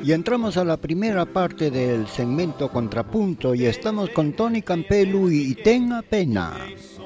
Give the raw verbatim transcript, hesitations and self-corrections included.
Y entramos a la primera parte del segmento Contrapunto y estamos con Tony Campelu y Tenga Pena.